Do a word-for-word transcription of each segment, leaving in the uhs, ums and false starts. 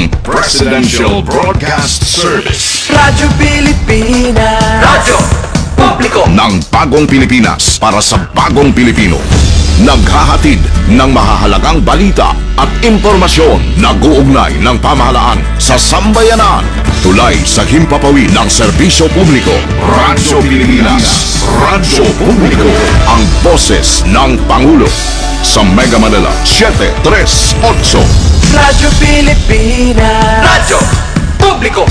ng Presidential Broadcast Service. Radyo Pilipinas. Radyo Publiko ng bagong Pilipinas para sa bagong Pilipino. Naghahatid ng mahahalagang balita at impormasyon na guugnay ng pamahalaan sa sambayanan. Tulay sa himpapawid ng serbisyo publiko. Radyo Pilipinas. Radyo Publiko. Ang boses ng Pangulo. Sa Mega Manila, seven three eight. Radyo Pilipinas. Radyo Publiko.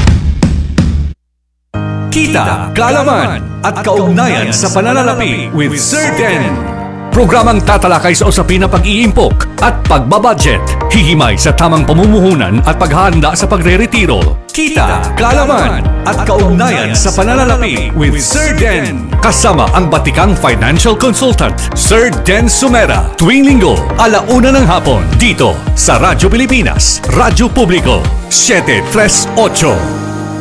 Kita, kaalaman at kaugnayan sa pananalapi with Sir Den. Programang tatalakay sa usapin na pag-iimpok at pagbabudget. Hihimay sa tamang pamumuhunan at paghahanda sa pagre-retiro. Kita, kaalaman at kaugnayan sa pananalapi with Sir Den. Kasama ang batikang financial consultant, Sir Den Sumera. Tuwing linggo, alauna ng hapon. Dito sa Radyo Pilipinas, Radyo Publiko, seven three eight.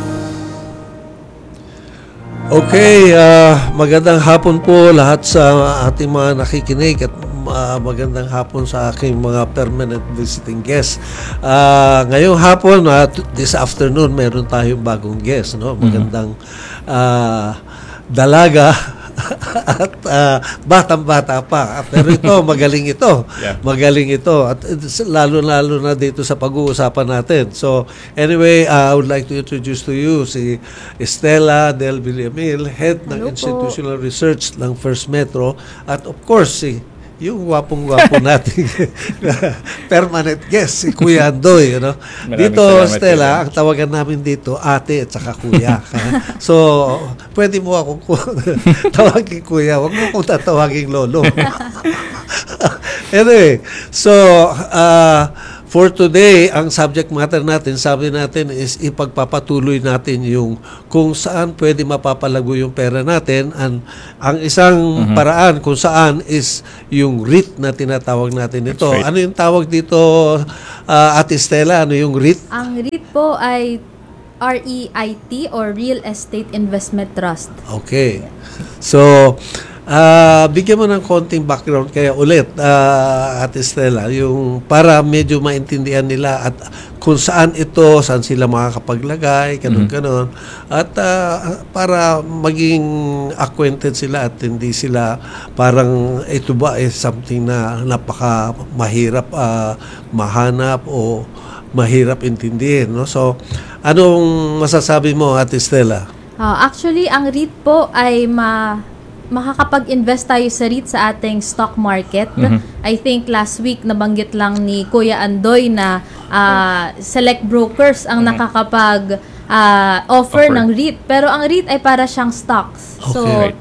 Okay, uh, magandang hapon po lahat sa ating mga nakikinig at uh, magandang hapon sa aking mga permanent visiting guests. Uh, ngayong hapon, uh, this afternoon, meron tayong bagong guest. No? Magandang uh, dalaga at uh, batang-bata pa. Pero ito, magaling ito. Yeah. Magaling ito. At lalo-lalo na dito sa pag-uusapan natin. So, anyway, uh, I would like to introduce to you si Estela Del Villamil, Head ng Institutional Research ng First Metro. At of course, si yung gwapong-gwapo nating permanent guest, si Kuya Andoy. You know? Dito, Stella, ang tawagan namin dito, ate at saka kuya. So, pwede mo akong tawagin kuya. Huwag mo akong tatawagin lolo. Anyway, so, uh, for today, ang subject matter natin, sabi natin is ipagpapatuloy natin yung kung saan pwede mapapalago yung pera natin. And ang isang mm-hmm. paraan kung saan is yung R E I T na tinatawag natin ito. Right. Ano yung tawag dito, uh, Ate Stella? Ano yung R E I T? Ang R E I T po ay R E I T or Real Estate Investment Trust. Okay. So, Uh, bigyan mo ng konting background kaya ulit, uh, Ate Stella, yung para medyo maintindihan nila at kung saan ito, saan sila makakapaglagay, ganun-ganun. Mm-hmm. At uh, para maging acquainted sila at hindi sila parang ito ba is something na napaka mahirap uh, mahanap o mahirap intindihin. No? So, anong masasabi mo, Ate Stella? Uh, actually, ang R E I T po ay ma... makakapag-invest tayo sa R E I T sa ating stock market. Mm-hmm. I think last week nabanggit lang ni Kuya Andoy na uh, select brokers ang mm-hmm. nakakapag uh, offer, offer ng R E I T. Pero ang R E I T ay para siyang stocks. Okay. So,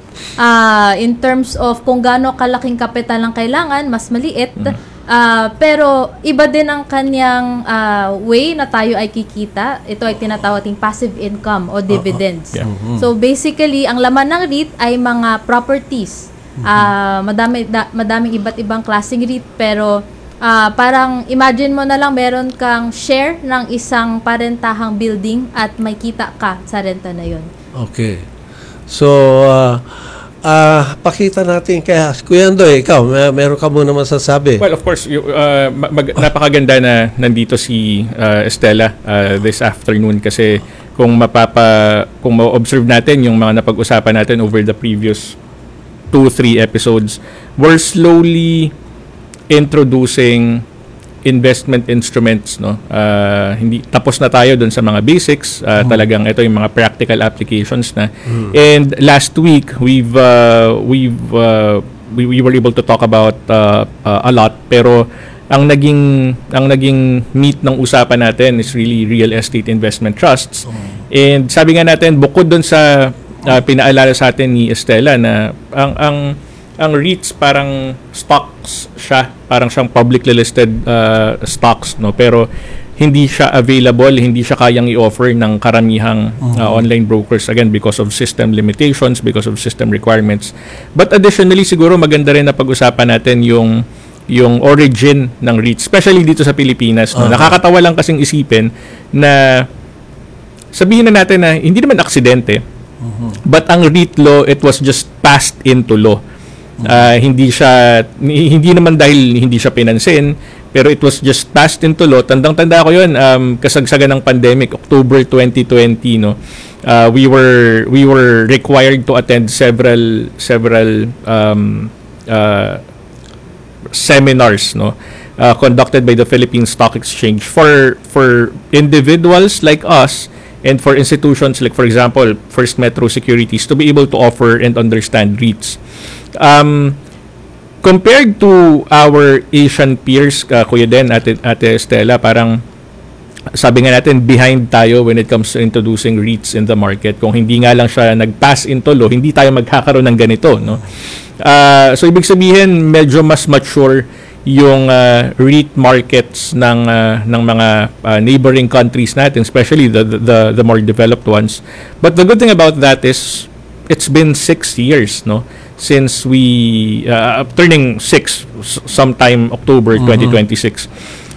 uh, in terms of kung gaano kalaking kapital ang kailangan, mas maliit. Mm-hmm. Uh, pero iba din ang kanyang uh, way na tayo ay kikita. Ito ay tinatawag ting passive income o dividends. Uh-huh. Yeah. Mm-hmm. So basically, ang laman ng R E I T ay mga properties. Mm-hmm. Uh, madami, da, madaming iba't ibang klaseng R E I T, pero uh, parang imagine mo na lang meron kang share ng isang parentahang building at may kita ka sa renta na yun. Okay. So, uh, Uh, pakita natin kaya Kuya Andoy, ikaw, may, meron ka muna masasabi. Well, of course, you, uh, mag, napakaganda na nandito si uh, Estela uh, this afternoon kasi kung mapapa kung ma-observe natin yung mga napag-usapan natin over the previous two, three episodes, we're slowly introducing investment instruments, no? Uh, hindi tapos na tayo doon sa mga basics, uh, mm. talagang ito yung mga practical applications na. Mm. And last week we've uh, we've uh, we, we were able to talk about uh, uh, a lot, pero ang naging ang naging meat ng usapan natin is really real estate investment trusts. Mm. And sabi nga natin, bukod doon sa uh, pinaalala sa atin ni Estela na ang ang ang R E I Ts parang stocks siya, parang siyang publicly listed uh, stocks, no, pero hindi siya available, hindi siya kayang i-offer ng karamihang uh, online brokers, again because of system limitations, because of system requirements. But additionally, siguro maganda rin na pag-usapan natin yung yung origin ng R E I T, especially dito sa Pilipinas, no. Uh-huh. Nakakatawa lang kasing isipin na sabihin na natin na hindi naman aksidente, uh-huh. but ang R E I T law, it was just passed into law. Uh, hindi siya hindi naman dahil hindi siya pinansin, pero it was just passed into law. Tandang-tanda ko yun, um, kasagsagan ng pandemic, October twenty twenty, no? Uh, we were we were required to attend several several um, uh, seminars, no, uh, conducted by the Philippine Stock Exchange for for individuals like us and for institutions like, for example, First Metro Securities to be able to offer and understand REITs. Um, compared to our Asian peers, uh, Kuya Den, Ate, Ate Estela, parang sabi nga natin, behind tayo when it comes to introducing REITs in the market. Kung hindi nga lang siya nag-pass into law, hindi tayo magkakaroon ng ganito, no? Uh, so, ibig sabihin, medyo mas mature yung uh, REIT markets ng uh, ng mga uh, neighboring countries natin, especially the, the the more developed ones. But the good thing about that is it's been six years, no, since we uh, turning six sometime October twenty twenty-six.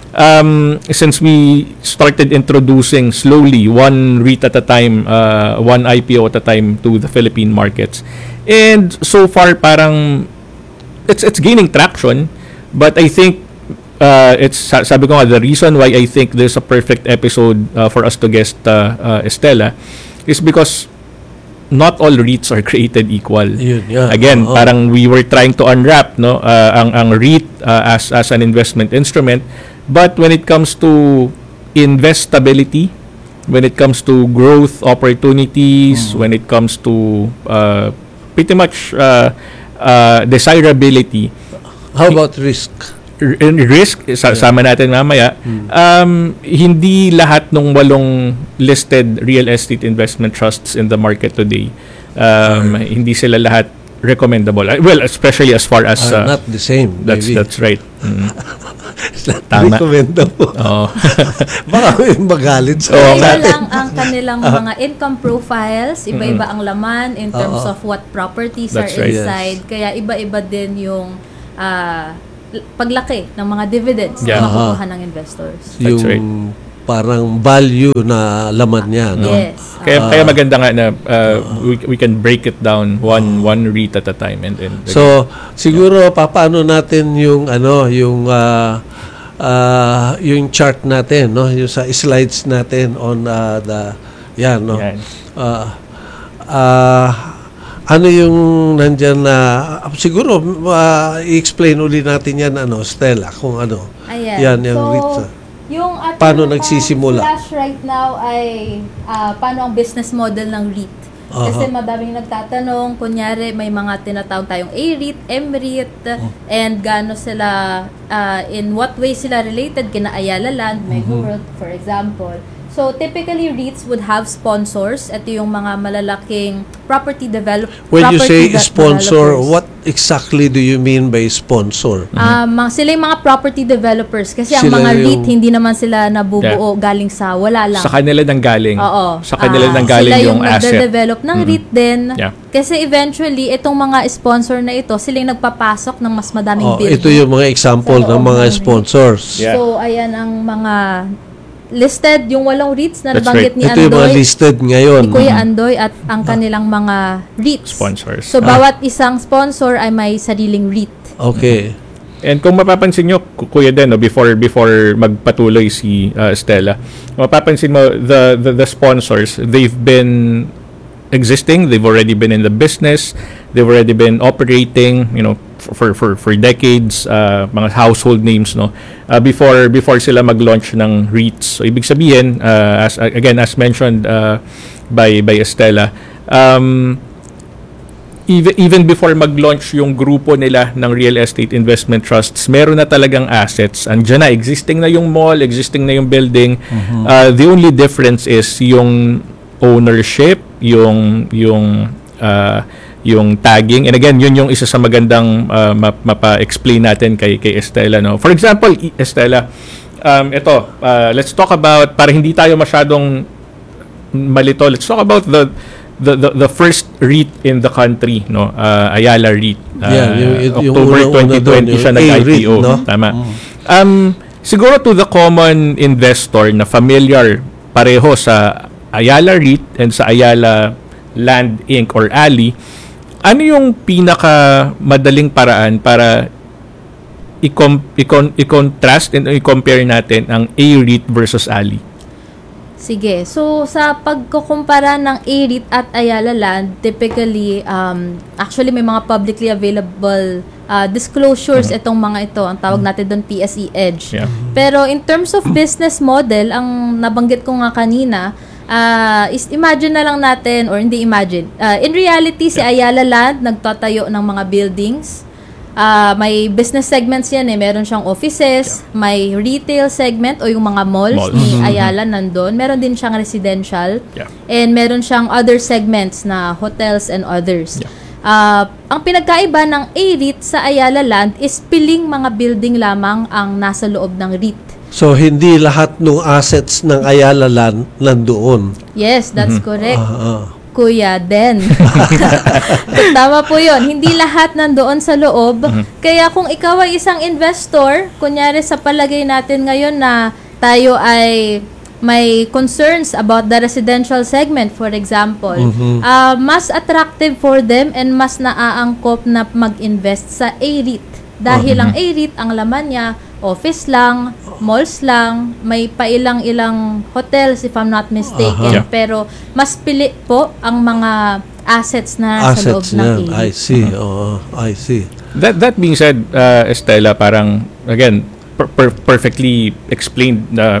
Um, since we started introducing slowly one REIT at a time, uh, one I P O at a time to the Philippine markets, and so far parang it's it's gaining traction. But I think uh, it's sabi ko nga, the reason why I think there's a perfect episode uh, for us to guest uh, uh, Estela is because not all REITs are created equal. Yun, yeah. Again, Oo. parang we were trying to unwrap, no, uh, ang ang REIT uh, as as an investment instrument, but when it comes to investability, when it comes to growth opportunities, Mm. when it comes to uh, pretty much uh, uh, desirability, How about risk? r- and risk, sa- sama natin mamaya, um, hindi lahat ng walong listed real estate investment trusts in the market today, um, hindi sila lahat recommendable. Uh, Well, especially as far as Are uh, not the same, that's maybe. that's right. Mm. Tama. tama. Recommendable. Oo. Baka may magalit sa Oo nga. Iba lang ang kanilang mga income profiles, iba-iba ang laman in terms Oo. of what properties That's are right. inside. Kaya iba-iba din yung ah, l- paglaki ng mga dividends Yeah. na makukuha ng investors. That's yung right. parang value na laman niya, no? Yes. Kaya Ah. kaya maganda nga na uh, we, we can break it down one one REIT at a time, and, and So, siguro papaano natin yung ano, yung ah, ah, yung chart natin, no? Yung sa slides natin on ah, the yan, no? Yan. Ah, ah, ano yung nandyan na siguro ah, i-explain uli natin yan, ano, Stella, kung ano. Ayan. Yan, yung so, REITs, ah. yung ating Paano mga nagsisimula? flash right now ay ah, paano ang business model ng REIT. Kasi Aha. madaming nagtatanong, kunyari may mga tinatawag tayong A-REIT, M-REIT, and gaano sila, ah, in what way sila related kina Ayala Land, Mega World, for example. So, typically, REITs would have sponsors. Ito yung mga malalaking property develop When you say property de- sponsor, developers. what exactly do you mean by sponsor? Ah, mga, sila yung mga property developers. Kasi ang Sila mga REIT, yung- hindi naman sila nabubuo galing sa wala lang. sa kanila nang galing. Oo. Sa kanila Ah, nang galing sila yung asset. nagde-develop ng REIT din. Yeah. Kasi eventually, itong mga sponsor na ito, sila yung nagpapasok ng mas madaming Oh, building. ito yung mga example Sa ng loob mga ng sponsors. Yeah. So, ayan ang mga listed, yung walong REITs na That's nabanggit right. ni Ito yung mga Andoy. listed ngayon. Ni Kuya Andoy at ang kanilang mga REITs. Sponsors. So, bawat isang sponsor ay may sariling REIT. Okay. And kung mapapansin nyo, Ku- Kuya Den, no, before before magpatuloy si uh, Stella, mapapansin mo, the, the the sponsors, they've been existing, they've already been in the business, they've already been operating, you know, for for for decades, uh, mga household names, no, uh, before before sila mag-launch ng REITs. So ibig sabihin, uh, as again as mentioned uh, by by Estela, um, even even before mag-launch yung grupo nila ng real estate investment trusts, meron na talagang assets. Andiyan na, existing na yung mall, existing na yung building. Uh, the only difference is yung ownership, yung yung uh, yung tagging. And again, yun yung isa sa magandang uh, map- mapa-explain natin kay kay Estela, no. For example, I- Estela, um ito, uh, let's talk about, para hindi tayo masyadong malito, let's talk about the the the, the first REIT in the country, no, uh, Ayala REIT. Uh, Yeah, yung- yung October unang-una twenty twenty doon, siya yung nag-I P O, A-REIT, no? tama. Um siguro to the common investor na familiar pareho sa Ayala REIT and sa Ayala Land Incorporated or A L I, ano yung pinaka madaling paraan para i-com- i-con- i-contrast and i-compare natin ang A-REIT versus A L I? Sige. So, sa pagkukumpara ng A-REIT at Ayala Land, typically, um, actually may mga publicly available uh, disclosures itong mga ito. Ang tawag natin doon P S E Edge. Yeah. Pero in terms of business model, ang nabanggit ko nga kanina, uh, is imagine na lang natin, or hindi imagine, uh, in reality, si Ayala Land nagtatayo ng mga buildings. Uh, may business segments yan eh. Meron siyang offices, yeah. May retail segment o yung mga malls, malls. ni Ayala nandun. Meron din siyang residential. Yeah. And meron siyang other segments na hotels and others. Yeah. Uh, ang pinagkaiba ng A-REIT sa Ayala Land is piling mga building lamang ang nasa loob ng REIT. So, hindi lahat ng assets ng Ayala Land nandoon. Yes, that's correct. Ah, ah. Kuya, Den. Tama po yun. Hindi lahat nandoon sa loob. Kaya kung ikaw ay isang investor, kunyari sa palagay natin ngayon na tayo ay may concerns about the residential segment, for example, Mhm. uh, mas attractive for them and mas naaangkop na mag-invest sa A-REIT. Dahil ang A-REIT, ang laman niya, office lang, malls lang, may pailang-ilang hotels if I'm not mistaken. Aha. Yeah. Pero mas pili po ang mga assets na sa loob Assets ng niya. I A-REIT. see. Oo, I see. That that being said, uh, Estela, parang again per- per- perfectly explained na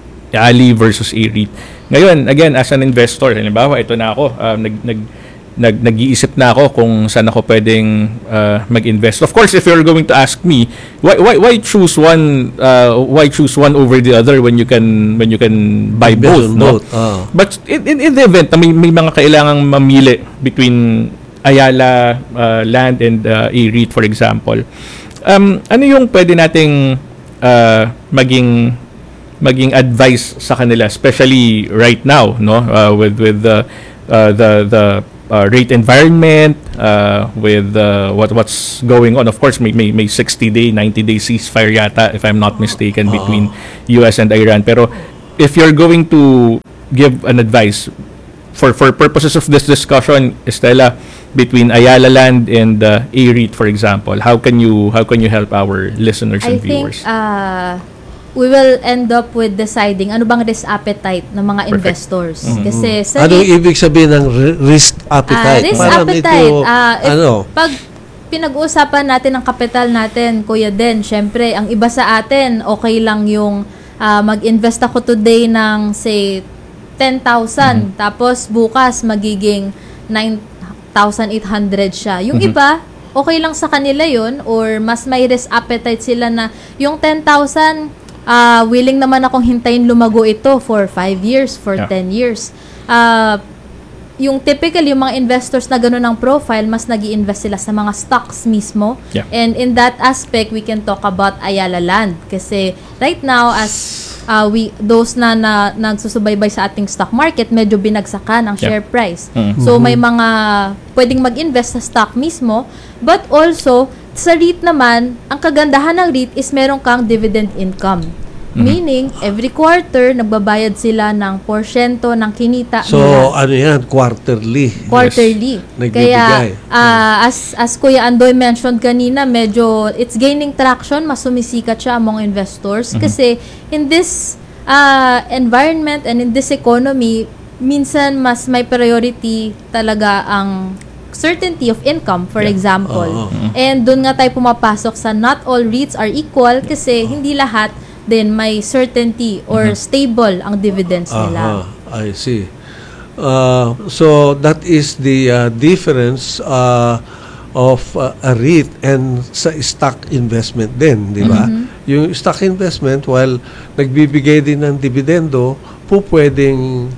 A L I versus A-REIT. Ngayon, again, as an investor, halimbawa, ito na ako, um, nag nag nag nag-iisip na ako kung saan ako pwedeng uh, mag-invest. Of course, if you're going to ask me, why why why choose one uh, why choose one over the other when you can when you can buy both, Build no? both, ah. But in, in, in the event na may, may mga kailangang mamili between Ayala uh, Land and uh, A-REIT, for example, um, ano yung pwede nating uh, maging maging advice sa kanila, especially right now, no, uh, with with the uh, the the uh, rate environment, uh, with uh, what what's going on. Of course, may may, may sixty day, ninety day ceasefire yata, if I'm not mistaken, between U S and Iran. Pero if you're going to give an advice for for purposes of this discussion, Estela, between Ayala Land and uh, A-REIT, for example, how can you how can you help our listeners I and viewers? think uh, we will end up with deciding ano bang risk appetite ng mga Perfect. investors. Kasi sa Anong REIT, ibig sabihin ng ri- risk ah, appetite? risk Para appetite, medyo, ah, if- ano? pag pinag-uusapan natin ang kapital natin, Kuya Den, syempre, ang iba sa atin, okay lang yung ah, mag-invest ako today ng, say, ten thousand, tapos bukas magiging nine thousand eight hundred siya. Yung iba, okay lang sa kanila yun, or mas may risk appetite sila na yung ten thousand, ah, willing naman akong hintayin lumago ito for five years, for Yeah. ten years. Ah, yung typical, yung mga investors na gano'n ang profile, mas nag invest sila sa mga stocks mismo. Yeah. And in that aspect, we can talk about Ayala Land. Kasi right now, as uh, we those na, na nagsusubaybay sa ating stock market, medyo binagsakan ang Yeah. share price. Mm. So, may mga pwedeng mag-invest sa stock mismo. But also, sa REIT naman, ang kagandahan ng REIT is meron kang dividend income. Meaning, every quarter, nagbabayad sila ng porsyento ng kinita So, nila. ano yan? Quarterly. Quarterly. Nagbibigay. Kaya, ah, as, as Kuya Andoy mentioned kanina, medyo it's gaining traction, mas sumisikat siya among investors. Kasi, in this ah, environment and in this economy, minsan mas may priority talaga ang certainty of income, for example. Oo. And doon nga tayo pumapasok sa not all REITs are equal kasi hindi lahat din may certainty or stable ang dividends nila. Aha, I see. Uh, so, that is the uh, difference uh, of uh, a REIT and sa stock investment din, di ba? Yung stock investment, while nagbibigay din ng dividendo, po pwedeng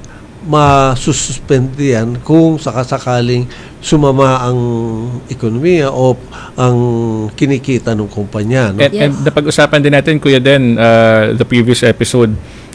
masususpend yan kung sakasakaling sumama ang ekonomiya o ang kinikita ng kumpanya. No? And, Yes. and napag-usapan din natin, Kuya Den, uh, the previous episode,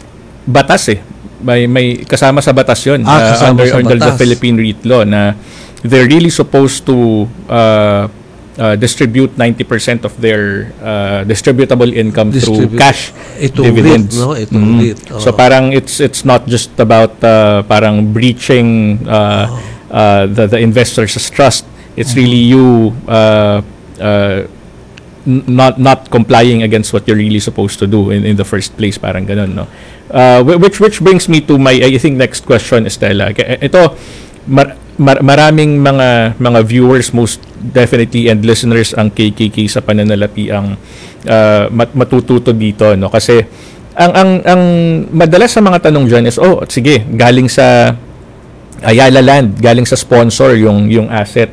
batas eh. May, may kasama sa batas yun. Ah, uh, kasama under, sa under the batas. Philippine REIT law na they're really supposed to uh, uh, distribute ninety percent of their uh, distributable income through Distribute- cash Itong dividends. REIT, no? Itong Mhm. REIT, oo. So parang it's it's not just about uh, parang breaching uh, uh, the the investors' trust. It's really you uh, uh, n- not not complying against what you're really supposed to do in, in the first place, parang ganun, no? Uh, whi- which which brings me to my, I think, next question, Estela. K- Ito, mar- mar- maraming mga mga viewers, most definitely, and listeners ang K K K sa pananalapi ang uh, mat- matututo dito, no? Kasi ang ang ang madalas sa mga tanong diyan is, oh, sige, galing sa Ayala Land, galing sa sponsor yung yung asset,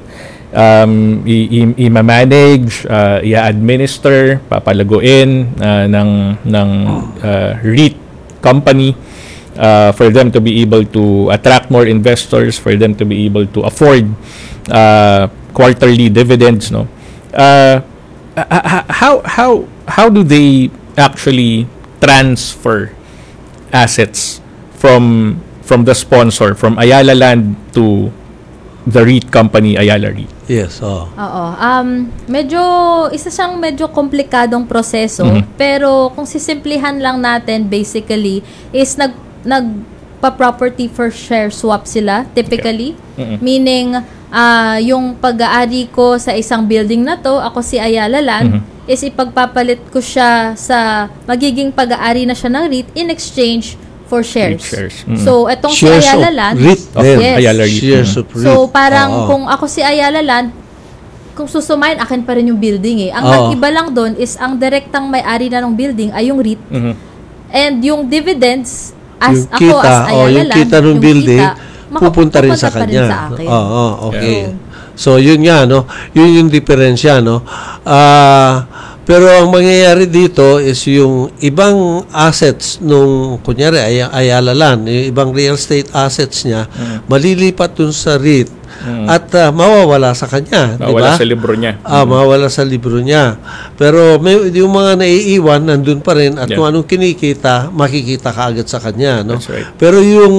um i- i- i-manage, uh, i-administer, papalaguin uh, ng ng uh, REIT company, uh, for them to be able to attract more investors, for them to be able to afford uh, quarterly dividends, no? Uh, h- h- how how how do they actually transfer assets from from the sponsor, from Ayala Land to the REIT company, Ayala REIT? Yes, oh. Oo. Um, medyo, isa siyang medyo komplikadong proseso, Mhm. pero kung sisimplihan lang natin, basically, is nag, nagpa-property for share swap sila, typically. Mhm. Meaning, ah yung pag-aari ko sa isang building na to, ako si Ayala Land, Mhm. is ipagpapalit ko siya sa magiging pag-aari na siya ng REIT in exchange for shares. REIT shares. Mhm. So, etong Shares si Ayala of Land, REIT Of din. yes. Ayala REIT. Shares Mhm. of REIT. So, parang Oo. kung ako si Ayala Land, kung susumayin, akin pa rin yung building eh. Ang Oo. nag-iba lang doon is ang direktang may-ari na ng building ay yung REIT. Mhm. And yung dividends, as Yung ako kita, as oh, Ayala yung Land, kita ng yung building, kita, maka- pupunta rin sa pupunta pa kanya. sa akin. Oo, okay. Yeah. So, yun nga, no? Yun yung diferensya, no? Ah, pero ang mangyayari dito is yung ibang assets nung, kunyari, Ay- Ayala Land, yung ibang real estate assets niya, malilipat dun sa REIT at ah, mawawala sa kanya, di Nawala ba? sa libro niya. Ah, mawala sa libro niya. Pero may yung mga naiiwan nandun pa rin at Yeah. kung anong kinikita, makikita ka agad sa kanya, no? That's right. Pero yung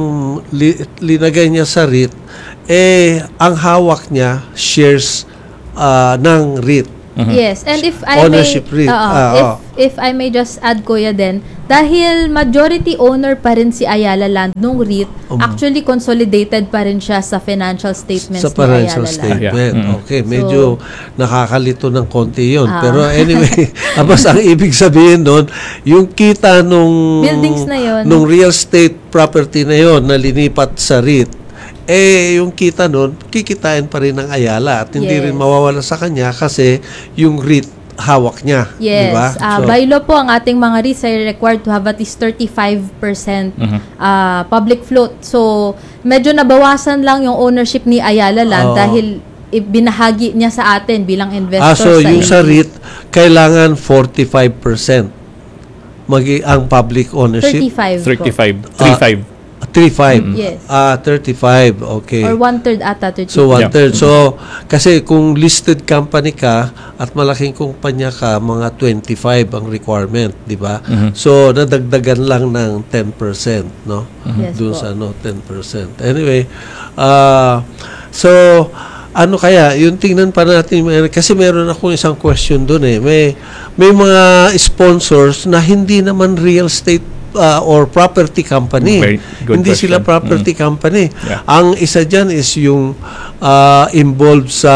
li, linagay niya sa REIT, eh ang hawak niya shares ah, ng REIT. Yes, and if I Ownership may rate. Oo, Ah, if oo. if I may just add, Kuya, din, dahil majority owner pa rin si Ayala Land nung REIT, Um, actually consolidated pa rin siya sa financial statements Sa ni financial Ayala Land. statement. Yeah. Mm. Okay, medyo nakakalito ng konti yun. Ah. Pero anyway, abas ang ibig sabihin nun, yung kita nung Buildings na yun. nung real estate property na yon na linipat sa REIT, eh yung kita nun, kikitain pa rin ng Ayala at hindi Yes. rin mawawala sa kanya kasi yung REIT hawak niya. Yes. Di ba? Ah, So, by law po, ang ating mga REITs ay required to have at least thirty-five percent ah, public float. So, medyo nabawasan lang yung ownership ni Ayala Land Oo. dahil ibinahagi niya sa atin bilang investor ah, so yung sa sa REIT, kailangan forty-five percent magi ang public ownership. thirty-five po. thirty-five. thirty-five. thirty-five. Yes. Ah, thirty-five. Okay. Or one-third ata, thirty-five. So, Yeah. one-third. So, kasi kung listed company ka at malaking kumpanya ka, mga twenty-five ang requirement, di ba? So, nadagdagan lang ng ten percent, no? Yes Doon po. sa ano, ten percent. Anyway, ah so, ano kaya, yung tingnan pa natin, may- kasi meron akong isang question doon eh. May, may mga sponsors na hindi naman real estate ah, or property company. Very good Hindi sila question. property company. Yeah. Ang isa dyan is yung ah, involved sa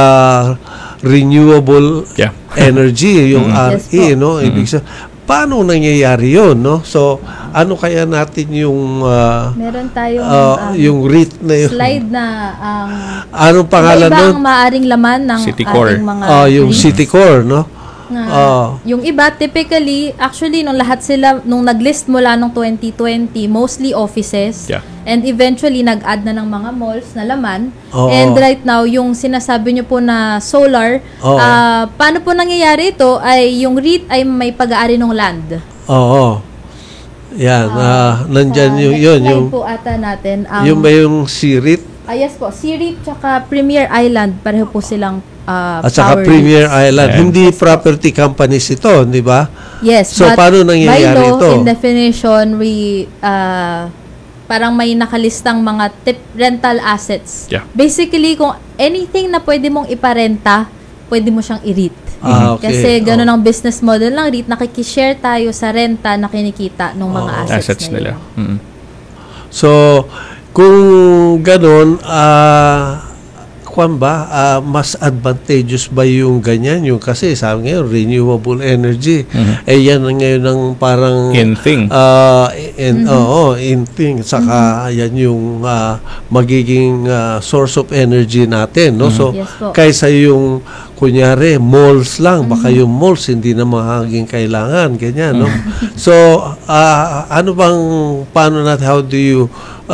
renewable Yeah. energy, yung Yes R E, po. no? Ibig sabihin, paano nangyayari yun, no? So, ano kaya natin yung ah, Meron tayong ah, um, yung REIT na yun? slide na ang Anong pangalan iba nun? ang maaring laman ng City Core. ating mga Ah, yung REITs. City Core, no? Na, Ah. yung iba, typically, actually, nung lahat sila, nung nag-list mula nung twenty twenty, mostly offices. Yeah. And eventually, nag-add na ng mga malls na laman. Oo. And right now, yung sinasabi nyo po na solar, Oo. ah, paano po nangyayari ito ay yung REIT ay may pag-aari ng land. Oo. Yan, ah, nandyan Sa yung, next yun, slide yung, po ata natin. ang- yung ba yung C-REIT? Ah, yes po. C-REIT tsaka Premier Island, pareho po silang ah, At saka power Premier REITs. Island. Yeah. Hindi property companies ito, di ba? Yes. So, but paano nangyayari by law, ito? in definition, we, uh, parang may nakalistang mga tip rental assets. Yeah. Basically, kung anything na pwede mong iparenta, pwede mo siyang i-REIT. Ah, okay. Kasi ganun Oh. ang business model ng REIT, nakikishare tayo sa renta na kinikita ng mga Oh. assets, Assets na nila. yun. Mm. So, kung ganun, ah, kwan ba, ah, mas advantageous ba yung ganyan? Yung kasi sabi ngayon, renewable energy. Eh yan ang ngayon ang parang In thing. ah, in, oo, in thing. Saka yan yung ah, magiging ah, source of energy natin. No? So, Yes po. kaysa yung kunyari, malls lang. Baka yung malls hindi na magiging kailangan. Ganyan, no? So, ah, ano bang, paano natin, how do you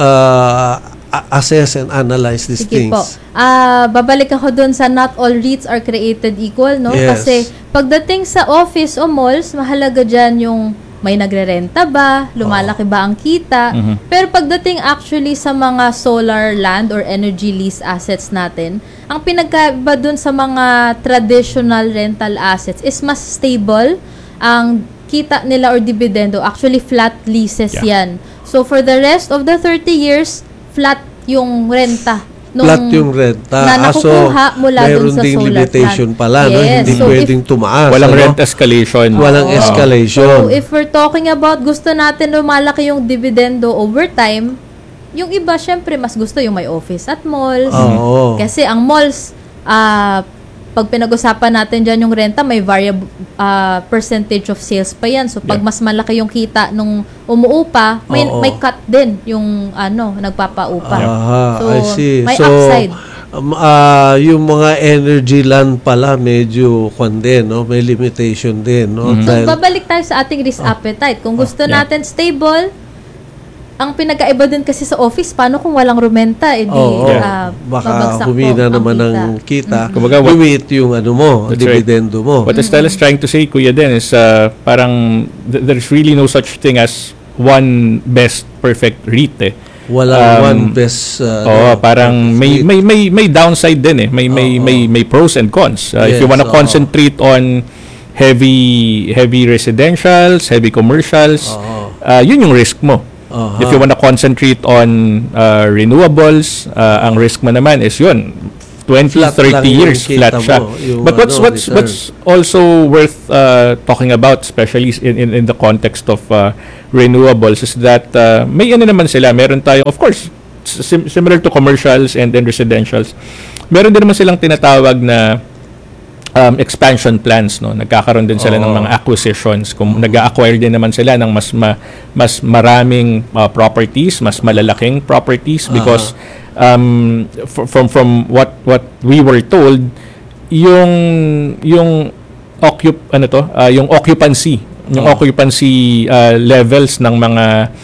ah, a- assess and analyze these Sige things? po. Ah, babalik ako dun sa not all REITs are created equal, no? Yes. Kasi pagdating sa office o malls, mahalaga dyan yung may nagre-renta ba, lumalaki ba ang kita. Pero pagdating actually sa mga solar land or energy lease assets natin, ang pinagkaiba dun sa mga traditional rental assets is mas stable ang kita nila or dividendo. Actually, flat leases Yeah. yan. So, for the rest of the thirty years, flat yung renta. Nung, Flat yung renta. na Ah, so, nakukuha mula dun mayroon sa ding solar limitation plant. pala, no? Yes. Hindi So, pwedeng tumaas. Walang ano? rent escalation. Walang Oo. escalation. So, if we're talking about gusto natin lumalaki yung dividendo over time, yung iba, syempre, mas gusto yung may office at malls. Oo. Kasi ang malls, ah, pag pinag-usapan natin dyan yung renta, may variable ah, percentage of sales pa yan. So, pag Yeah. mas malaki yung kita nung umuupa, may, Oo. may cut din yung ano, nagpapaupa. Aha, So, I see. may so, upside. um, ah, yung mga energy land pala medyo kwan din, no? May limitation din, no? So, Dahil- babalik tayo sa ating risk appetite. Kung gusto Yeah. natin stable, ang pinagkaiba din kasi sa office, paano kung walang rumenta? Eh, di, Oo, ah, baka babagsak po humina ang naman kita. ng kita. Kumbaga, what- Lumiit yung ano mo, That's right. dividendo mo. What Estella's trying to say, Kuya Den, is uh, parang th- there's really no such thing as one best perfect REIT eh. Walang Um, one best uh, Oo, no, parang may rate. may may may downside din eh. May may Oo. may may pros and cons. Uh, if you Yes, want to oo. concentrate on heavy heavy residentials, heavy commercials, Oo. uh, yun yung risk mo. Aha. If you want to concentrate on uh, renewables, uh, ang risk mo naman is yun twenty, Flat lang thirty yung years kita flat siya. mo, yung But what's ano, what's return. what's also worth uh, talking about, especially in, in in the context of uh, renewables, is that uh, may ano naman sila, meron tayo, of course, sim- similar to commercials and, and residentials, meron din naman silang tinatawag na um, expansion plans, no. Nagkakaroon din sila ng Oo. mga acquisitions, kung nag-acquire din naman sila ng mas ma, mas maraming uh, properties, mas malalaking properties, because um f- from from what what we were told, yung yung occup ano to, uh, yung occupancy, yung Oo. occupancy uh, levels ng mga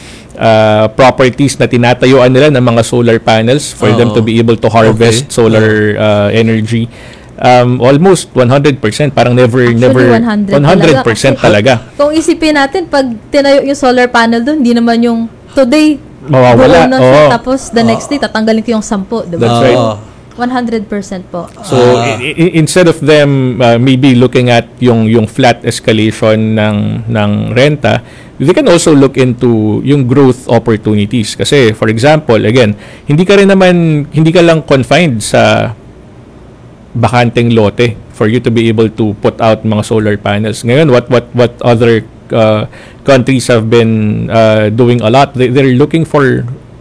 uh, properties na tinatayuan nila ng mga solar panels for them Oo. to be able to harvest Okay. solar uh, energy, um, almost one hundred percent, parang never Actually, never one hundred one hundred percent talaga. talaga. Kung isipin natin, pag tinayo yung solar panel doon, hindi naman yung today, Mawawala. buo na siya, Oo. tapos the next day, tatanggalin ko yung sampu. Diba? That's right. Oo. one hundred percent po. So Ah. i- i- instead of them uh, maybe looking at yung yung flat escalation ng ng renta, they can also look into yung growth opportunities. Kasi for example, again, hindi ka rin naman hindi ka lang confined sa bakanteng lote for you to be able to put out mga solar panels. Ngayon, what what what other uh, countries have been uh, doing a lot, they, they're looking for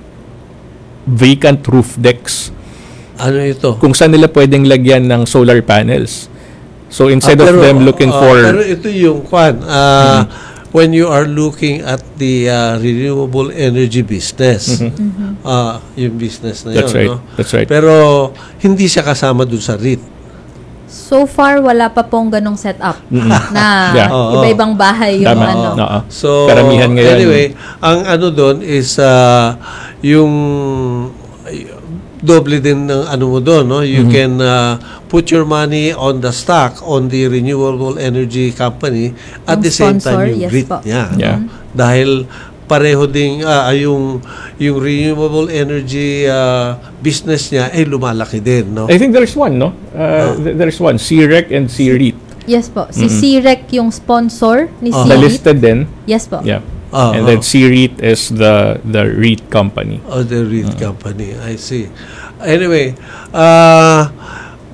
vacant roof decks Ano ito? kung saan nila pwedeng lagyan ng solar panels. So instead Ah, of pero, them looking ah, for pero ito yung kwan. ah, When you are looking at the ah, renewable energy business, ah, yung business na yun. That's right. No? That's right. Pero hindi siya kasama dun sa REIT. So far, wala pa pong ganong setup na Yeah. Oo. iba-ibang bahay yung Tama. ano. Oo. So, Karamihan ngayon. anyway, ang ano doon is ah, yung ay, doble din ng ano mo doon, no? You Mm-hmm. can ah, put your money on the stock on the renewable energy company at Yung the same sponsor, time yung yes REIT po. niya. Yeah. Dahil pareho ding ah, yung yung renewable energy ah, business niya ay lumalaki din, no? I think there's one, no? Uh, th- there's one, C R E C and C R E I T. Yes po. Si C R E C yung sponsor ni Ah. C Na R E I T. listed din. Yes po. Yeah. Ah, And ah. then C R E I T is the the REIT company. Oh, the REIT company. I see. Anyway, uh,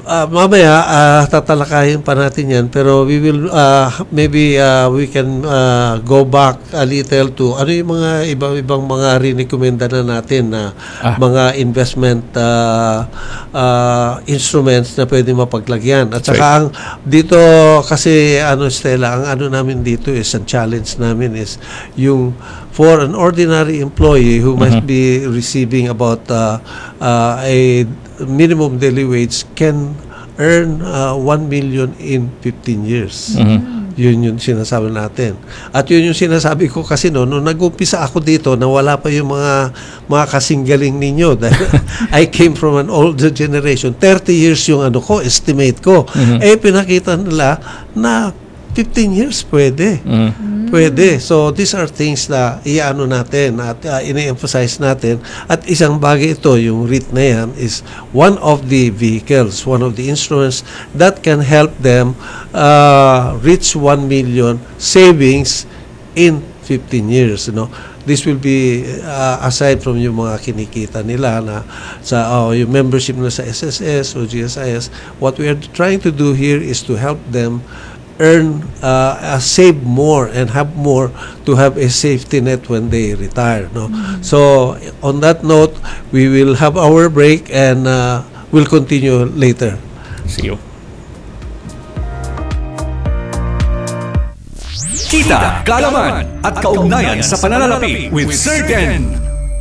Ah, mamaya ah, tatalakayin pa natin yan, pero we will ah, maybe ah, we can ah, go back a little to ano yung mga ibang-ibang mga rinekomenda na natin na Ah. mga investment ah, ah, instruments na pwede mapaglagyan. At saka ang dito kasi ano Stella, ang ano namin dito is ang challenge namin is yung for an ordinary employee who must be receiving about uh, uh, a minimum daily wage can earn uh, one million in fifteen years. Yun yung sinasabi natin. At yun yung sinasabi ko kasi no, nung nag-umpisa ako dito na wala pa yung mga mga kasinggaling ninyo dahil I came from an older generation. thirty years yung ano ko, estimate ko. Eh pinakita nila na fifteen years pwede. Pwede. So, these are things na iano natin at uh, ini-emphasize natin. At isang bagay ito, yung R I T na yan, is one of the vehicles, one of the instruments that can help them uh, reach one million savings in fifteen years. You know? This will be, uh, aside from yung mga kinikita nila na sa oh, yung membership na sa S S S o G S I S, what we are trying to do here is to help them earn, uh, uh, save more and have more to have a safety net when they retire. No, so on that note, we will have our break and uh, we'll continue later. See you. Kita, kaalaman at kaugnayan sa pananalapi with Sir Den.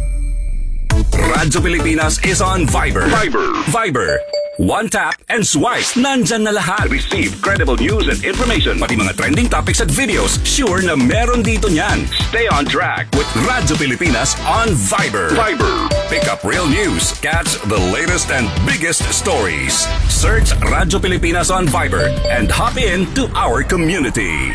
Radyo Pilipinas is on Viber. Viber. Viber. One tap and swipe. Nandyan na lahat. Receive credible news and information. Pati mga trending topics at videos. Sure na meron dito niyan. Stay on track with Radyo Pilipinas on Viber. Viber. Pick up real news. Catch the latest and biggest stories. Search Radyo Pilipinas on Viber and hop in to our community.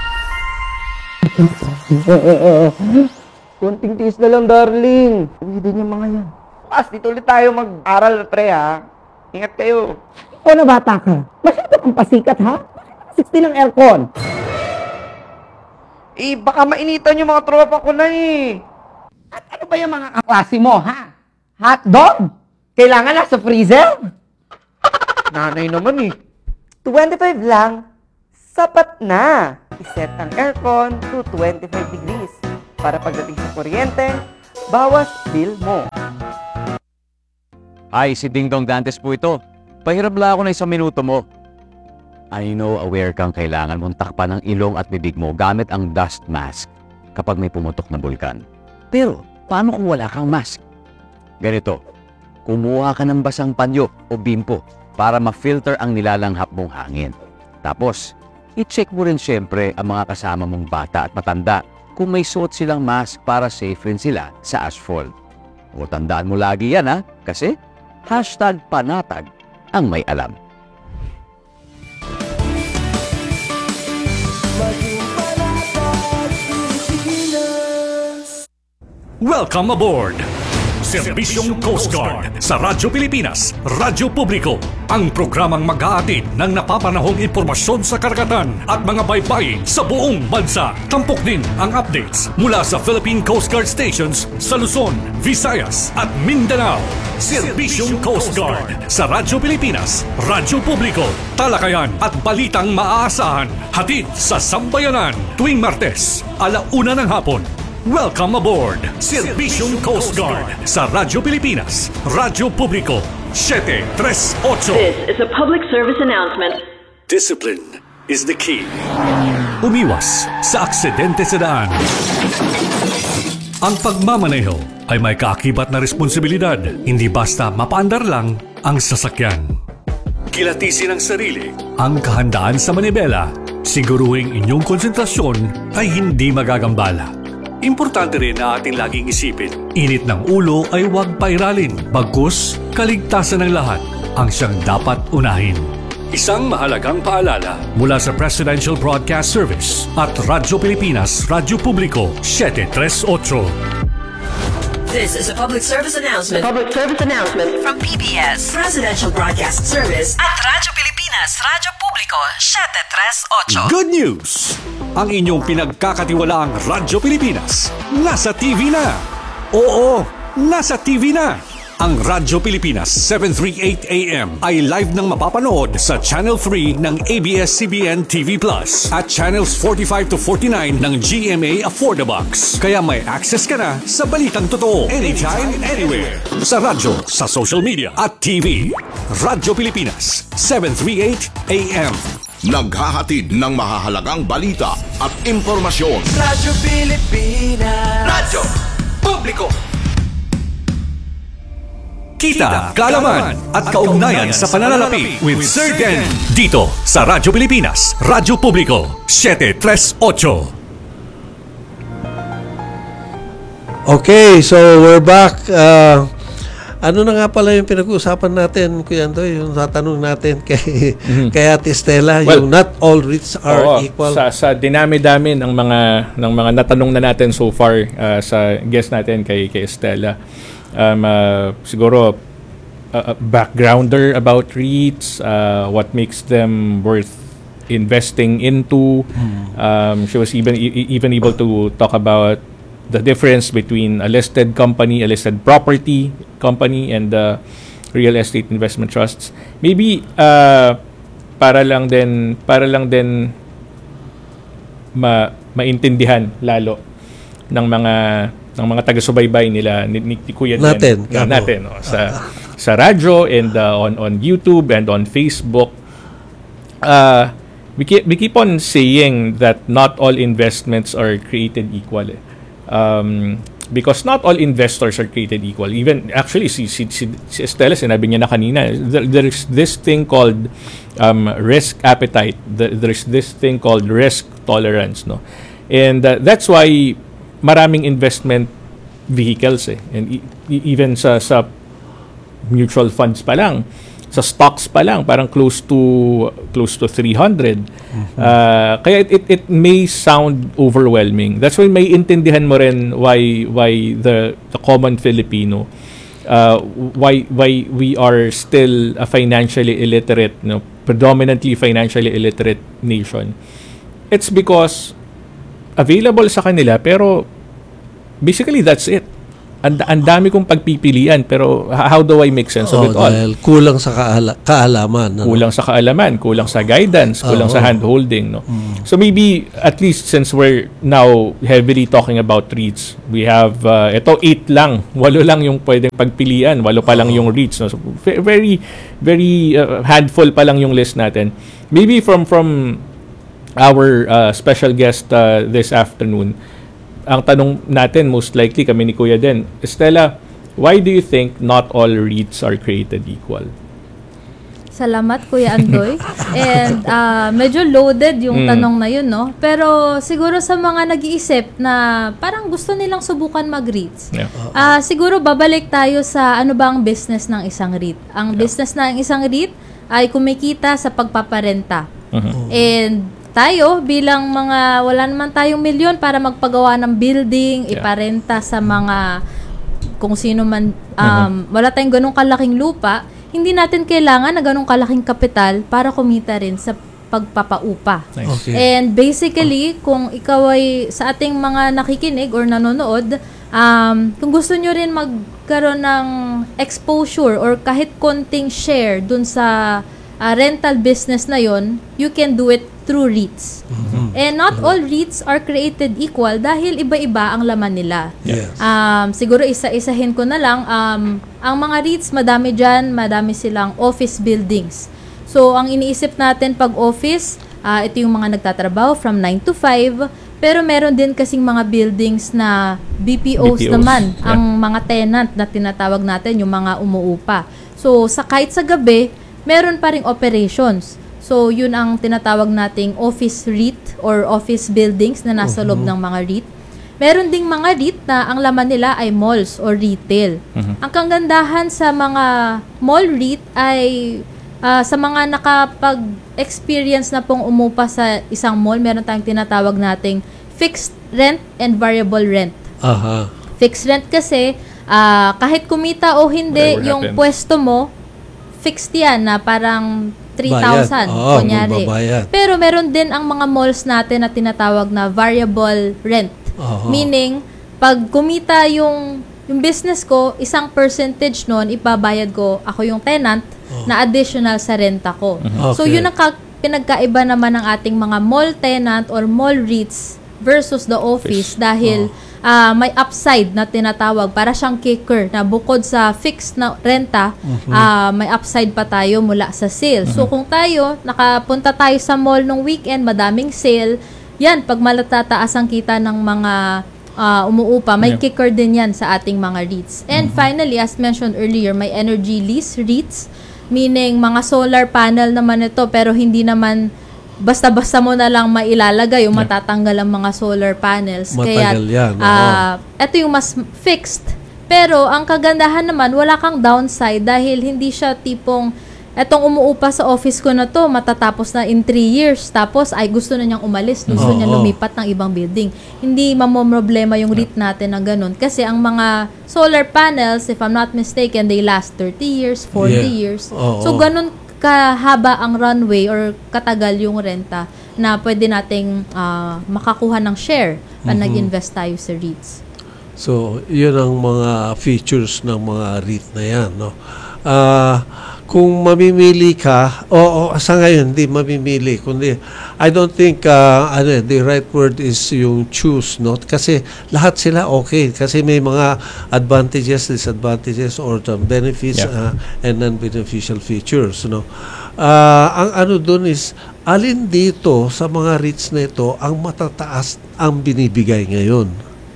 Konting tiis na lang, darling. Uwi din yung mga yan. Pas, dito ulit tayo mag-aral, pre, ha? Ingat kayo. Ikaw na bata ka. Masyado kang pasikat, ha? sixty ng aircon. Eh, baka mainitan yung mga tropa ko na, eh. At ano ba yung mga kaklase mo, ha? Hotdog? Kailangan nasa freezer? Nanay naman, eh. twenty-five lang. Sapat na. Iset ang aircon to twenty-five degrees. Para pagdating sa kuryente, bawas bill mo. Ay, si Ding Dong Dantes po ito. Pahirap lang ako na isang minuto mo. I know aware kang kailangan mong takpan ng ilong at bibig mo gamit ang dust mask kapag may pumutok na bulkan. Pero, paano kung wala kang mask? Ganito, kumuha ka ng basang panyo o bimpo para ma-filter ang nilalanghap mong hangin. Tapos, i-check mo rin syempre ang mga kasama mong bata at matanda kung may suot silang mask para safe rin sila sa asphalt. O tandaan mo lagi yan, ha? Kasi hashtag panatag ang may alam. Welcome aboard! Serbisyong Coast Guard sa Radyo Pilipinas, Radyo Publiko. Ang programang mag-aatid ng napapanahong impormasyon sa karagatan at mga baybayin sa buong bansa. Tampok din ang updates mula sa Philippine Coast Guard stations sa Luzon, Visayas at Mindanao. Serbisyong Coast Guard sa Radyo Pilipinas, Radyo Publiko. Talakayan at balitang maaasahan. Hatid sa Sambayanan tuwing Martes, alauna ng hapon. Welcome aboard! Serbisyong Coast Guard sa Radyo Pilipinas, Radyo Publiko, seven three eight. This is a public service announcement. Discipline is the key. Umiwas sa aksidente sa daan. Ang pagmamaneho ay may kaakibat na responsibilidad, hindi basta mapaandar lang ang sasakyan. Kilatisin ang sarili, ang kahandaan sa manibela, siguruhing inyong konsentrasyon ay hindi magagambala. Importante rin na ating laging isipin, init ng ulo ay huwag pairalin, bagkus kaligtasan ng lahat ang siyang dapat unahin. Isang mahalagang paalala mula sa Presidential Broadcast Service at Radyo Pilipinas, Radyo Publiko, seven three eight. This is a public service announcement. Public service announcement. From P B S Presidential Broadcast Service at Radyo Pilipinas, Radyo Publiko, seven three eight. Good news! Ang inyong pinagkakatiwalaang Radyo Pilipinas, nasa T V na! Oo, nasa T V na! Ang Radyo Pilipinas seven thirty-eight A M ay live nang mapapanood sa Channel three ng A B S C B N T V Plus at Channels forty-five to forty-nine ng G M A Affordabox. Kaya may access ka na sa balitang totoo anytime, anywhere. Sa radyo, sa social media at T V. Radyo Pilipinas seven thirty-eight A M. Naghahatid ng mahahalagang balita at impormasyon. Radyo Pilipinas. Radyo Publiko. Kita, kaalaman at kaugnayan sa pananalapi with Sir Den. Dito sa Radyo Pilipinas, Radyo Publiko, seven thirty-eight. Okay, so we're back. Uh, ano na nga pala yung pinag-uusapan natin, Kuya Andoy, yung tatanong natin kay, mm-hmm. kay Ate Stella, well, yung not all REITs are oo, equal. Sa, sa dinami-dami ng mga, ng mga natanong na natin so far uh, sa guest natin kay, kay Stella, um, uh, siguro uh, backgrounder about REITs, uh, what makes them worth investing into. Mm. Um, she was even e- even able to talk about the difference between a listed company, a listed property company, and uh, real estate investment trusts. Maybe uh, para lang din para lang din ma maintindihan lalo ng mga ng mga taga-subaybay nila ni, ni Kuya natin, Den, uh, natin no, sa sa radyo and uh, on on YouTube and on Facebook. Uh, we keep, we keep on saying that not all investments are created equal. Eh. Um, because not all investors are created equal. Even actually si si, si, si Estela sinabi niya na kanina, there, there's this thing called um, risk appetite. There's this thing called risk tolerance, no. And uh, that's why maraming investment vehicles eh. And e- even sa sa mutual funds pa lang, sa stocks pa lang parang close to close to three hundred. Mm-hmm. Uh, kaya it, it it may sound overwhelming. That's why may intindihan mo rin why why the the common Filipino uh, why why we are still a financially illiterate, you know, predominantly financially illiterate nation. It's because available sa kanila pero basically that's it. And ang dami kong pagpipilian pero how do I make sense of oh, it all? Dahil kulang sa kaala- kaalaman. Ano? Kulang sa kaalaman, kulang sa guidance, kulang oh, sa hand-holding. No? Mm. So maybe, at least since we're now heavily talking about REITs, we have, uh, ito, eight lang. Walo lang yung pwedeng pagpilian. Walo pa lang oh. yung REITs. No? So very, very uh, handful pa lang yung list natin. Maybe from, from our uh, special guest uh, this afternoon, ang tanong natin, most likely, kami ni Kuya Den, Estela, why do you think not all REITs are created equal? Salamat, Kuya Andoy. And uh, medyo loaded yung mm. tanong na yun, no? Pero siguro sa mga nag-iisip na parang gusto nilang subukan mag-REITs, yeah. uh, siguro babalik tayo sa ano ba ang business ng isang REIT. Ang yeah. business ng isang REIT ay kumikita sa pagpaparenta. Uh-huh. And tayo bilang mga wala naman tayong milyon para magpagawa ng building, yeah. iparenta sa mga kung sino man, um, uh-huh. wala tayong ganung kalaking lupa, hindi natin kailangan na ganung kalaking kapital para kumita rin sa pagpapaupa. Nice. Okay. And basically, kung ikaw ay sa ating mga nakikinig or nanonood, um, kung gusto nyo rin magkaroon ng exposure or kahit konting share dun sa uh, rental business na yon, you can do it through REITs. Mm-hmm. And not all REITs are created equal dahil iba-iba ang laman nila. Yes. Um, siguro isa-isahin ko na lang, um, ang mga REITs, madami dyan, madami silang office buildings. So, ang iniisip natin pag office, uh, ito yung mga nagtatrabaho from nine to five, pero meron din kasing mga buildings na B P Os, B P Os naman, yeah. ang mga tenant na tinatawag natin, yung mga umuupa. So, sa kahit sa gabi, meron pa ring operations. So, yun ang tinatawag nating office REIT or office buildings na nasa uh-huh. loob ng mga REIT. Meron ding mga REIT na ang laman nila ay malls or retail. Uh-huh. Ang kagandahan sa mga mall REIT ay uh, sa mga nakapag-experience na pong umupa sa isang mall, meron tayong tinatawag nating fixed rent and variable rent. Uh-huh. Fixed rent kasi, uh, kahit kumita o hindi, Whatever yung happens. Pwesto mo, fixed yan na parang three thousand, oh, kunyari. Magbabayad. Pero meron din ang mga malls natin na tinatawag na variable rent. Uh-huh. Meaning, pag kumita yung yung business ko, isang percentage nun, ibabayad ko, ako yung tenant, na additional sa renta ko. So, Okay. yun ang ka- pinagkaiba naman ng ating mga mall tenant or mall REITs versus the office dahil ah, may upside na tinatawag para siyang kicker na bukod sa fixed na renta, ah, may upside pa tayo mula sa sale. So kung tayo, nakapunta tayo sa mall nung weekend, madaming sale, yan, pag malatataas ang kita ng mga ah, umuupa, may Yeah. kicker din yan sa ating mga REITs. And finally, as mentioned earlier, may energy lease REITs, meaning mga solar panel naman ito pero hindi naman basta-basta mo na lang mailalagay o matatanggal ang mga solar panels. Kaya, Matagal yan, oo. ah, ito yung mas fixed. Pero, ang kagandahan naman, wala kang downside dahil hindi siya tipong, etong umuupa sa office ko na to, matatapos na in three years. Tapos, ay gusto na niyang umalis, gusto Oo. niya lumipat ng ibang building. Hindi mamomroblema yung REIT natin na ganun. Kasi ang mga solar panels, if I'm not mistaken, they last thirty years, forty Yeah. years. Oo. So, ganun kahaba ang runway or katagal yung renta na pwede nating ah, makakuha ng share pag nag-invest tayo sa REITs. So, yun ang mga features ng mga REIT na yan, no? Ah, kung mamimili ka, oo, sa ngayon, hindi mamimili, kundi, I don't think, ah, ano, the right word is yung choose, no? Kasi lahat sila okay, kasi may mga advantages, disadvantages, or the benefits Yeah. ah, and non-beneficial features, no? Ah, ang ano dun is, alin dito sa mga REITs na ito ang matataas ang binibigay ngayon?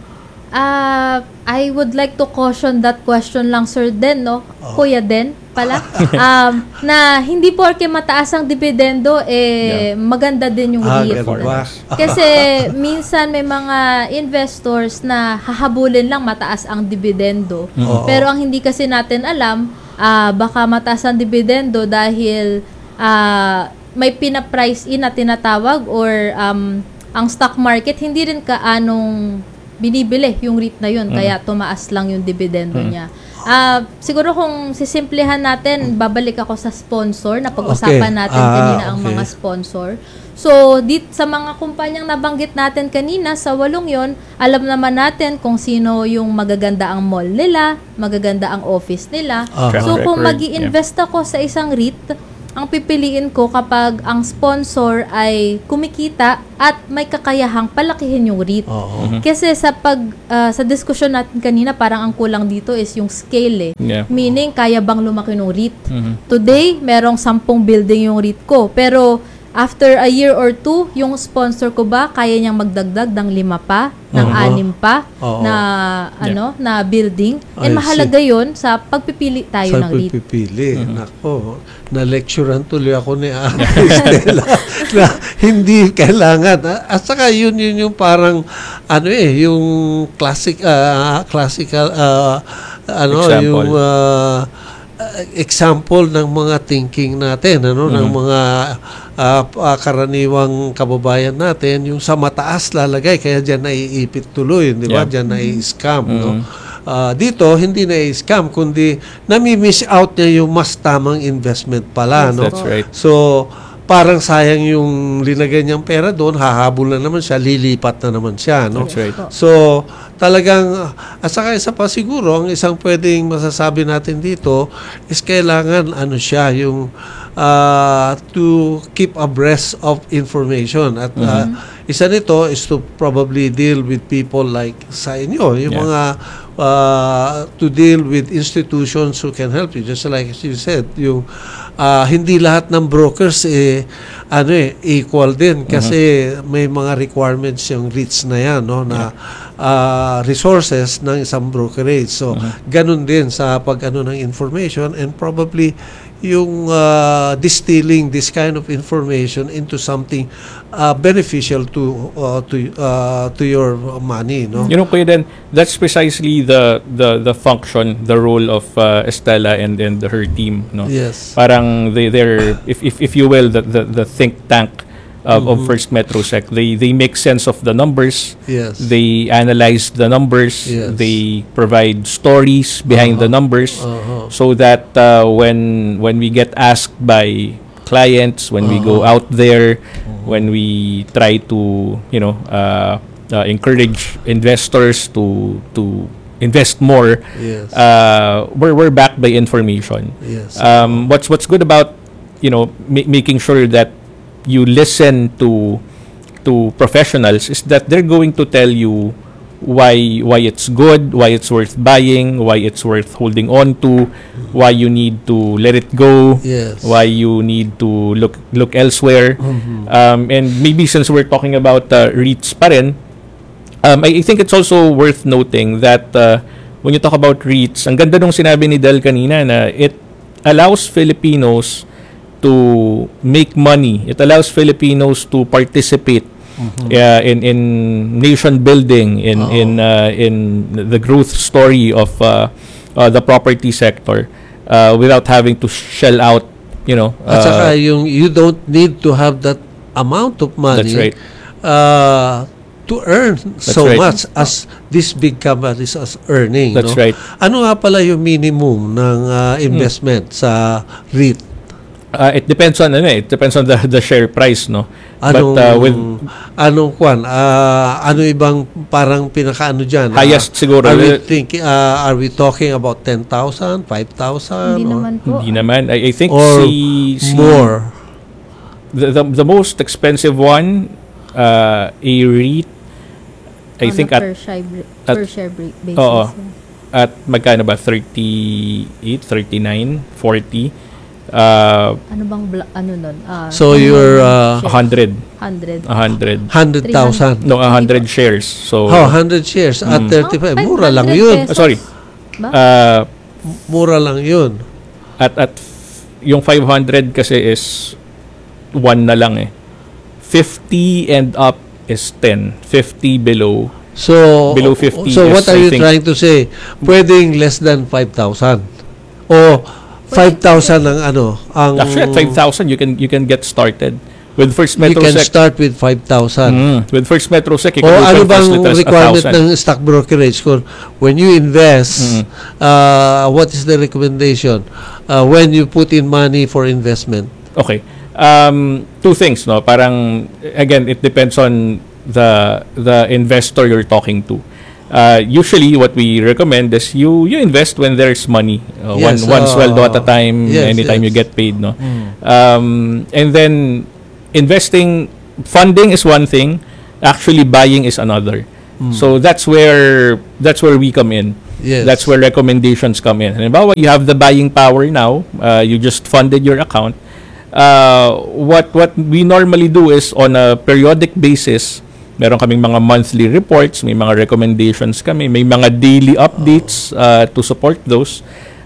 Ah, I would like to caution that question lang, Sir Den, no? Oh. Kuya Den pala. um, na hindi porke mataas ang dividendo, eh, maganda din yung Ah, REIT. ganun ba? Kasi minsan may mga investors na hahabulin lang mataas ang dividendo. Oo. Pero ang hindi kasi natin alam, ah, baka mataas ang dividendo dahil ah, may pina-price in na tinatawag or um, ang stock market hindi rin kaanong binibili yung REIT na yun, kaya tumaas lang yung dividendo niya. Ah, siguro kung sisimplihan natin, babalik ako sa sponsor na pag-usapan Okay. natin Ah, kanina ang okay. mga sponsor. So, dit sa mga kumpanyang nabanggit natin kanina, sa walong yon, alam naman natin kung sino yung magaganda ang mall nila, magaganda ang office nila. Ah. So, Track kung record, mag-i-invest ako sa isang REIT, ang pipiliin ko kapag ang sponsor ay kumikita at may kakayahang palakihin yung REIT. Oo. Kasi sa pag ah, sa diskusyon natin kanina, parang ang kulang dito is yung scale eh. Yeah. Meaning, kaya bang lumaki ng REIT? Mhm. Today, merong sampung building yung REIT ko. Pero, after a year or two, yung sponsor ko ba, kaya niyang magdagdag ng lima pa, ng Oo. anim pa, Oo. na, ano, na building. I And see. mahalaga yun sa pagpipili tayo Sa ng REIT. pagpipili. Nako, na-lecturean tuloy ako ni Ate Stella na hindi kailangan. At saka yun, yun yung parang, ano eh, yung classic, ah, classical, ah, ano, Example. yung ah, ah, example ng mga thinking natin, ano, ng mga ah, ah, karaniwang kababayan natin, yung sa mataas lalagay, kaya dyan naiipit tuloy, di ba? Yeah. Dyan nai-scam, no? Ah, dito, hindi na-scam, kundi nami-miss out niya yung mas tamang investment pala, no? That's right. So, parang sayang yung linagay niyang pera doon, hahabol na naman siya, lilipat na naman siya, no? That's right. So, talagang, at saka isa pa siguro, ang isang pwedeng masasabi natin dito is kailangan, ano siya, yung uh, to keep abreast of information. At uh, isa nito is to probably deal with people like sa inyo, yung Yeah. mga uh, to deal with institutions who can help you. Just like you said, yung uh, hindi lahat ng brokers eh, ano eh, equal din kasi may mga requirements yung REITs na yan, no, na uh, resources ng isang brokerage. So, ganun din sa pag-ano ng information and probably yung uh, distilling this kind of information into something uh, beneficial to uh, to uh, to your money, no? You know, Kuya Den, that's precisely the the the function, the role of uh, Estela and and her team, no? Yes. Parang they they're if if if you will the the, the think tank of, of First Metrosec. They they make sense of the numbers. Yes. They analyze the numbers. Yes. They provide stories behind the numbers, Uh-huh. so that uh, when when we get asked by clients, when we go out there, when we try to you know uh, uh, encourage investors to to invest more, Yes. uh, we're we're backed by information. Yes. Um, what's what's good about, you know, ma- making sure that you listen to to professionals is that they're going to tell you why why it's good, why it's worth buying, why it's worth holding on to, why you need to let it go, Yes. why you need to look look elsewhere. Mhm. Um, and maybe since we're talking about uh, REITs pa rin, um, I, I think it's also worth noting that uh, when you talk about REITs, ang ganda nung sinabi ni Del kanina na it allows Filipinos to make money. It allows Filipinos to participate uh, in in nation building, in Oo. in uh, in the growth story of uh, uh, the property sector, uh, without having to shell out, you know. At saka uh, yung you don't need to have that amount of money That's right. uh, to earn so right. much as these big companies are earning. That's no? right. Ano nga pala yung minimum ng uh, investment sa REIT? Uh, it depends on ano eh, it depends on the the share price, no. Anong, But uh, with anong kwan? Uh, ano ibang parang pinakaano dyan? highest Uh, siguro, Are we, uh, think, uh, are we talking about ten thousand, five thousand? Hindi naman po. hindi naman. I, I think Or si, si more? the, the the most expensive one, uh, a REIT, I On think a at per share, bri- at- per share bri- basis. Oo. yeah. at magkano ba, thirty-eight, thirty-nine, forty, uh, Ano bang bla- ano nun? Ah, So ano you're, bang uh, one share? hundred. one hundred. one hundred. one hundred thousand? No, one hundred shares. So, Oh, one hundred shares at Mm. thirty-five. Oh, Mura lang five hundred yun. ah, sorry. Ba? Uh, Mura lang yun. at at yung five hundred kasi is one na lang eh. fifty and up is ten. fifty below. So, Below fifty so is, what are I you think- trying to say? Pwedeng less than five thousand? O five thousand ang ano? Ang, Actually, at five thousand you can you can get started with First you Metro can Sec. start with five thousand. Mm, with First Metro Sec, you O can ano open bang first with requirement one thousand. ng stock brokerage? Kung when you invest, Mm. uh, what is the recommendation? Uh, when you put in money for investment? Okay. Um, two things, no? Parang, again, it depends on the the investor you're talking to. Uh, usually, what we recommend is you you invest when there's money. Uh, Yes, one one uh, sweldo at a time, yes, anytime yes. you get paid, no? Um, and then, investing, funding is one thing. Actually, buying is another. So, that's where that's where we come in. Yes. That's where recommendations come in. Halimbawa, you have the buying power now. Uh, you just funded your account. Uh, what what we normally do is on a periodic basis, meron kaming mga monthly reports, may mga recommendations kami, may mga daily updates uh, to support those.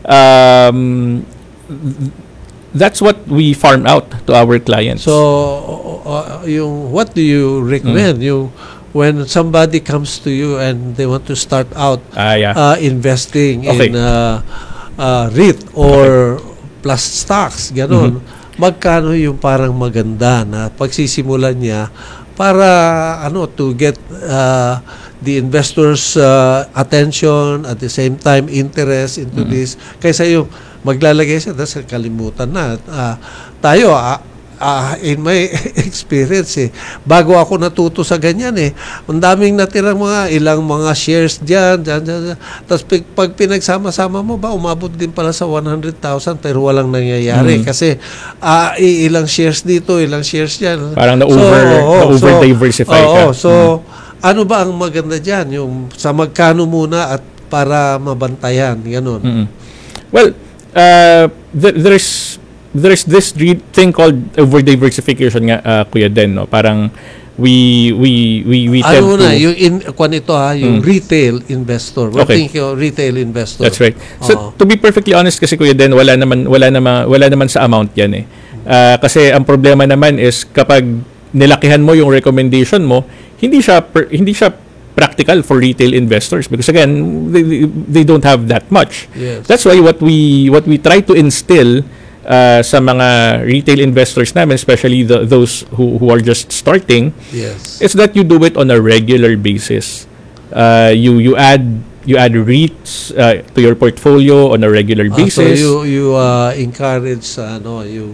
Um, th- that's what we farm out to our clients. So, uh, yung what do you recommend? Mm. Yung when somebody comes to you and they want to start out ah, yeah. uh, investing Okay. in uh, uh, REIT or plus stocks, ganon. Mm-hmm. Magkano yung parang maganda na pagsisimulan niya para ano to get uh, the investors uh, attention at the same time interest into Mm-hmm. this kaysa yung maglalagay siya tapos kalimutan na. Uh, tayo ah, ah, in my experience eh, bago ako natuto sa ganyan eh, ang daming natirang mga ilang mga shares dyan, dyan, dyan, dyan. Tapos pag, pag pinagsama-sama mo ba, umabot din pala sa one hundred thousand pero walang nangyayari Mhm. kasi ah, i- ilang shares dito, ilang shares dyan. Parang na-over- na-over-diversify ka. oo, so, ano ba ang maganda dyan? Yung sa magkano muna at para mabantayan, ganun. Mm-mm. Well, uh, th- there's there's this re- thing called over diversification nga, uh, Kuya Den, no? Parang we we we we tend Ano to na, yung in, kwan ito ha, yung Mm. retail investor. We're Okay. thinking of retail investor. That's right. So Oo. to be perfectly honest kasi Kuya Den, wala naman wala naman wala naman sa amount 'yan eh. Uh, kasi ang problema naman is kapag nilakihan mo yung recommendation mo, hindi siya per, hindi siya practical for retail investors because again, they, they don't have that much. Yes. That's why what we what we try to instill uh, sa mga retail investors namin, especially the, those who who are just starting, Yes. is that you do it on a regular basis. Uh, you you add you add REITs uh, to your portfolio on a regular Ah, so basis. you you uh, encourage uh, ano, you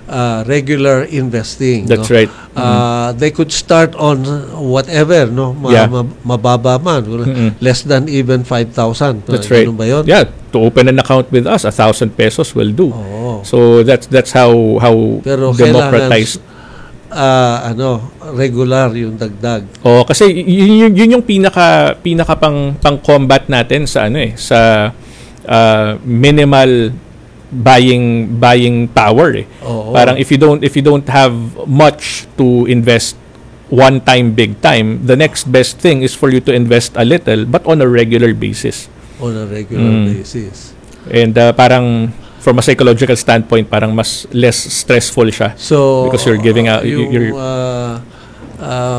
uh, regular investing. That's no? right. Uh, they could start on whatever, no? Ma- Yeah. ma- mababa man, less than even five thousand. That's right. Ganun ba yun? Yeah, to open an account with us, a thousand pesos will do. Oo. So that's that's how how Pero democratized. kailangan uh, ano, regular yung dagdag. Oh, kasi y- yun, yun, yun yung pinaka pinaka pang pang combat natin sa ano eh sa uh, minimal buying buying power eh. Oo. Parang if you don't if you don't have much to invest one time big time, the next best thing is for you to invest a little but on a regular basis. On a regular Mm. basis. And uh, parang from a psychological standpoint, parang mas less stressful siya. So, Because you're giving out- uh, yung, you're- uh, uh,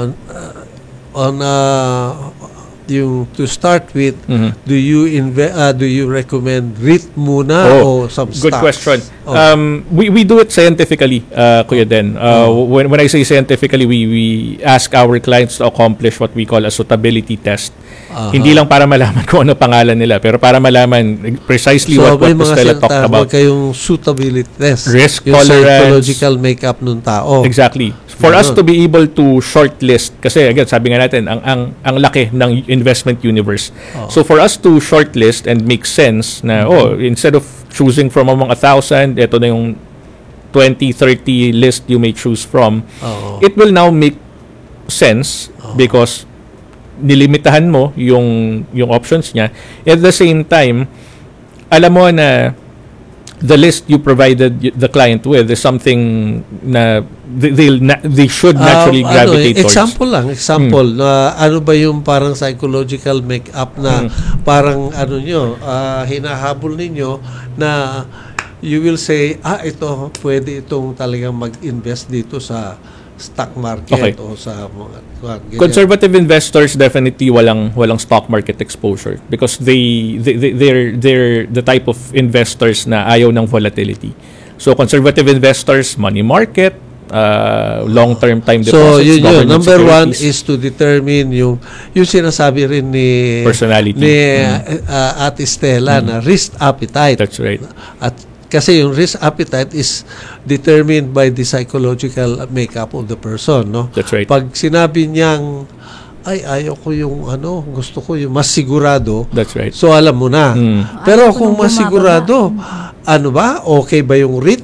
on uh, yung to start with, Mhm. do you inve- uh, do you recommend REIT muna o some good stocks? question. Oh. Um, we we do it scientifically, uh, Kuya Den. Uh, Oh. when when I say scientifically, we we ask our clients to accomplish what we call a suitability test. Aha. Hindi lang para malaman kung ano pangalan nila, pero para malaman precisely So, what what may mga Stella talked sinatawag about. kayong suitability test. Risk yung tolerance. psychological makeup ng tao. Exactly. For us Ganon. to be able to shortlist, kasi again, sabi nga natin, ang ang ang laki ng investment universe. Oh. So for us to shortlist and make sense na, oh, instead of choosing from among a thousand, ito na yung twenty, thirty list you may choose from, Oo. it will now make sense because nilimitahan mo yung yung options niya. At the same time, alam mo na the list you provided y- the client with is something na they, they'll na- they should naturally Um, gravitate ano, eh, towards. example lang, example. Na ano ba yung parang psychological makeup na parang ano nyo, ah, hinahabol ninyo na you will say, ah, ito, pwede itong talagang mag-invest dito sa stock market Okay. o sa mga kuwan, ganyan. Conservative investors definitely walang walang stock market exposure because they, they, they they're they're the type of investors na ayaw ng volatility. So conservative investors, money market, uh, long-term time deposits, So, yun yun. government Number one securities. is to determine yung yung sinasabi rin ni Personality. ni Mm. uh, Ate Stella na risk appetite. That's right. At kasi yung risk appetite is determined by the psychological makeup of the person, no? That's right. Pag sinabi niyang ay ayaw ko yung ano, gusto ko yung mas sigurado. That's right. So alam mo na. Mm. Pero Ayaw ko kung nung mas bumababa. sigurado, ano ba? Okay ba yung REIT?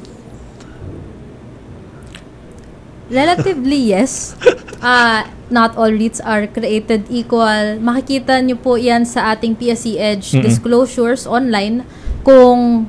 Relatively, yes. Uh, not all REITs are created equal. Makikita nyo po yan sa ating P S E Edge Mm-mm. disclosures online kung